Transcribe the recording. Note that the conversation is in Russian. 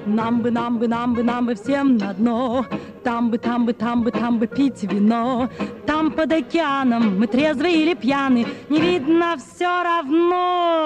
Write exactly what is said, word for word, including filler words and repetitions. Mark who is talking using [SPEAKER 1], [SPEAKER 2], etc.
[SPEAKER 1] Нам бы, нам бы, нам бы, нам бы всем на дно. Там бы, там бы, там бы, там бы пить вино. Там под океаном мы трезвые или пьяны, не видно все равно.